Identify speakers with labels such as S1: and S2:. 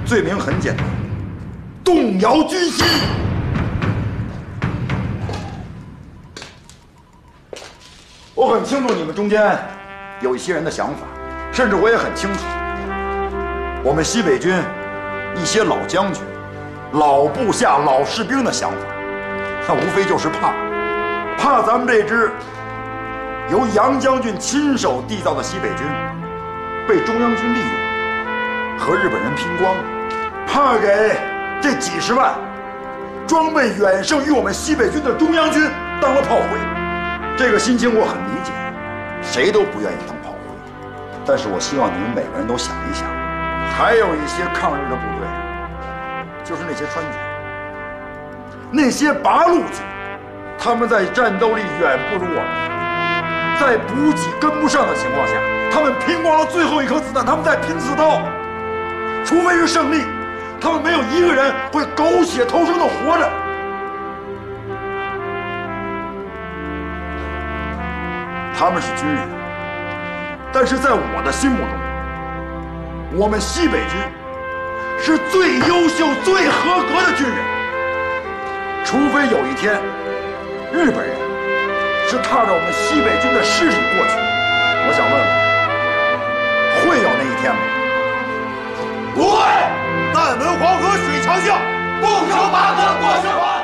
S1: 罪名很简单，动摇军心。我很清楚你们中间有一些人的想法，甚至我也很清楚，我们西北军一些老将军、老部下、老士兵的想法，那无非就是怕咱们这支由杨将军亲手缔造的西北军被中央军利用，和日本人拼光了，怕给这几十万装备远胜于我们西北军的中央军当了炮灰。这个心情我很理解，谁都不愿意当炮灰。但是我希望你们每个人都想一想，还有一些抗日的部队，就是那些川军、那些八路军，他们在战斗力远不如我们，在补给跟不上的情况下，他们拼光了最后一颗子弹，他们在拼刺刀。除非是胜利，他们没有一个人会苟且偷生的活着。他们是军人，但是在我的心目中，我们西北军是最优秀、最合格的军人。除非有一天，日本人是踏着我们西北军的尸体过去，我想问问，会有那一天吗？
S2: 不会！但闻黄河水长向，不守八个过生活。